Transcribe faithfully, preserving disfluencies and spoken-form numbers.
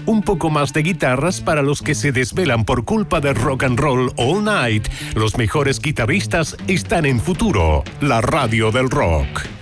Un poco más de guitarras para los que se desvelan por culpa de rock and roll all night. Los mejores guitarristas están en Futuro, la radio del rock.